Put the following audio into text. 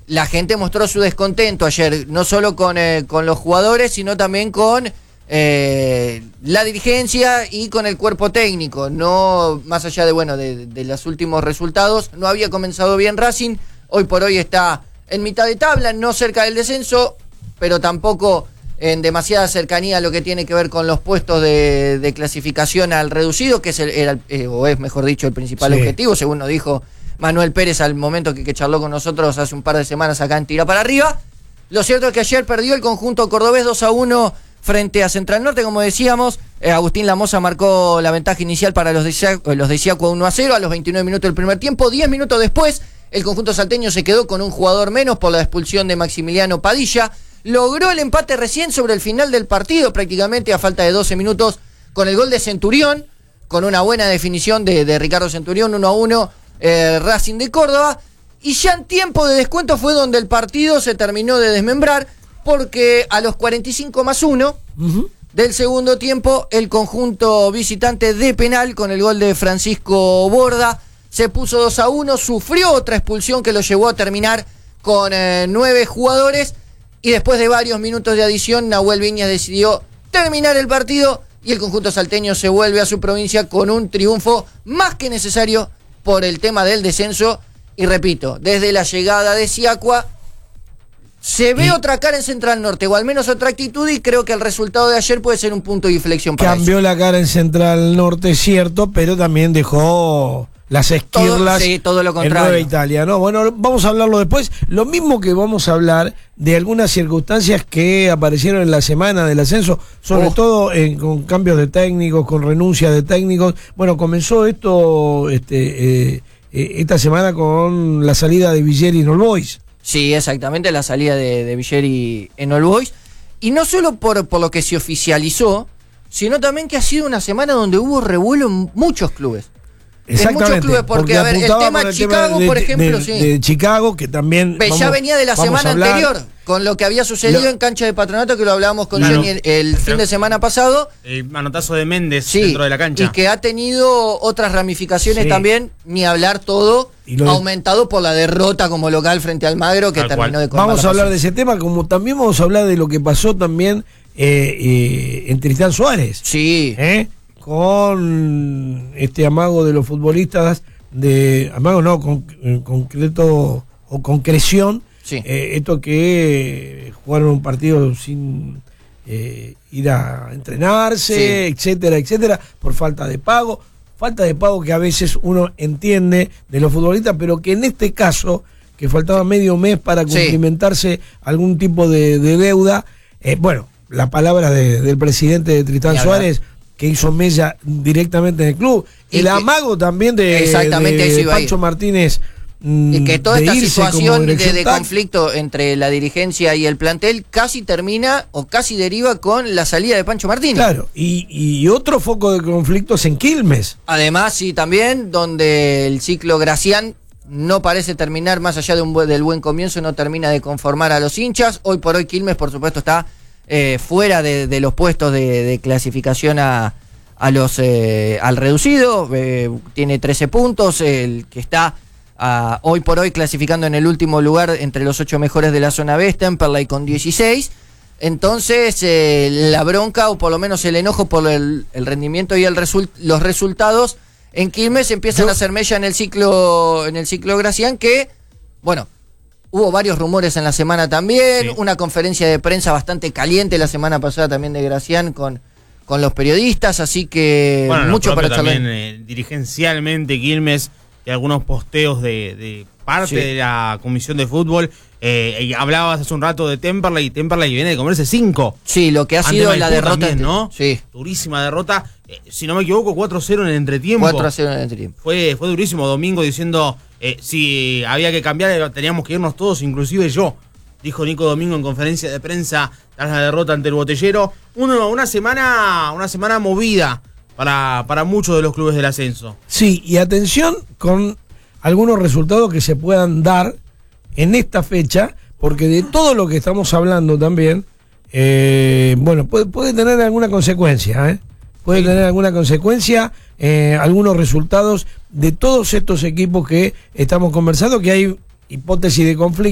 la gente mostró su descontento ayer, no solo con los jugadores, sino también con la dirigencia y con el cuerpo técnico. No, más allá de los últimos resultados, no había comenzado bien Racing. Hoy por hoy está en mitad de tabla, no cerca del descenso, pero tampoco en demasiada cercanía a lo que tiene que ver con los puestos de clasificación al reducido, que es mejor dicho, el principal objetivo, según nos dijo Manuel Pérez al momento que charló con nosotros hace un par de semanas acá en Tira para Arriba. Lo cierto es que ayer perdió el conjunto cordobés 2-1 frente a Central Norte, como decíamos. Agustín Lamosa marcó la ventaja inicial para los de Siacua 1-0 a los 29 minutos del primer tiempo. 10 minutos después, el conjunto salteño se quedó con un jugador menos por la expulsión de Maximiliano Padilla. Logró el empate recién sobre el final del partido, prácticamente a falta de 12 minutos, con el gol de Centurión, con una buena definición de Ricardo Centurión, 1-1, Racing de Córdoba. Y ya en tiempo de descuento fue donde el partido se terminó de desmembrar, porque a los 45+1 del segundo tiempo, el conjunto visitante de penal, con el gol de Francisco Borda, se puso 2-1, sufrió otra expulsión que lo llevó a terminar con 9 jugadores. Y después de varios minutos de adición, Nahuel Viñas decidió terminar el partido y el conjunto salteño se vuelve a su provincia con un triunfo más que necesario por el tema del descenso. Y repito, desde la llegada de Siacua se ve otra cara en Central Norte, o al menos otra actitud, y creo que el resultado de ayer puede ser un punto de inflexión para Cambió eso. la cara en Central Norte, es cierto, pero también dejó las esquirlas todo lo contrario. En Nueva Italia, ¿no? Bueno, vamos a hablarlo después. Lo mismo que vamos a hablar de algunas circunstancias que aparecieron en la semana del ascenso, sobre todo con cambios de técnicos, con renuncia de técnicos. Bueno, comenzó esto esta semana con la salida de Villeri en All Boys. Sí, exactamente, la salida de Villeri en All Boys. Y no solo por lo que se oficializó, sino también que ha sido una semana donde hubo revuelo en muchos clubes. Exactamente, en muchos clubes, porque a ver, el tema Chicago, por ejemplo, de Chicago, que también ya venía de la semana anterior, con lo que había sucedido en cancha de Patronato, que lo hablábamos con Jenny el fin de semana pasado. El manotazo de Méndez dentro de la cancha. Y que ha tenido otras ramificaciones también, ni hablar todo, aumentado por la derrota como local frente al Almagro, que terminó de colmar. Vamos a hablar de ese tema, como también vamos a hablar de lo que pasó también en Tristán Suárez. Sí. Con este amago de los futbolistas, concreción, esto que jugaron un partido sin ir a entrenarse, etcétera, por falta de pago que a veces uno entiende de los futbolistas, pero que en este caso, que faltaba medio mes para cumplimentarse algún tipo de deuda, la palabra del presidente de Tristán Suárez, que hizo mella directamente en el club, y el amago también de Pancho Martínez, y que toda esta situación de conflicto entre la dirigencia y el plantel casi termina o casi deriva con la salida de Pancho Martínez. Claro, y otro foco de conflictos en Quilmes. Además, sí, también, donde el ciclo Gracián no parece terminar, más allá del buen comienzo, no termina de conformar a los hinchas. Hoy por hoy Quilmes, por supuesto, está fuera de los puestos de clasificación al reducido. Tiene 13 puntos, el que está hoy por hoy clasificando en el último lugar entre los 8 mejores de la zona B, Temperley con 16. Entonces la bronca, o por lo menos el enojo por el rendimiento y los resultados en Quilmes empiezan a hacer mella en el ciclo Gracián, que hubo varios rumores en la semana también, una conferencia de prensa bastante caliente la semana pasada también de Gracián con los periodistas, así que mucho para charlar. También dirigencialmente Quilmes, y algunos posteos de parte de la comisión de fútbol. Y hablabas hace un rato de Temperley, y Temperley viene de comerse 5. Sí, lo que ha sido la derrota también, ¿no? Sí. Durísima derrota. Si no me equivoco, 4-0 en el entretiempo. 4-0 en el entretiempo. Fue durísimo. Domingo diciendo si había que cambiar, teníamos que irnos todos, inclusive yo. Dijo Nico Domingo en conferencia de prensa tras la derrota ante el Botellero. Una semana movida para muchos de los clubes del ascenso. Sí, y atención con algunos resultados que se puedan dar en esta fecha, porque de todo lo que estamos hablando también, puede tener alguna consecuencia, puede tener alguna consecuencia, algunos resultados de todos estos equipos que estamos conversando, que hay hipótesis de conflicto.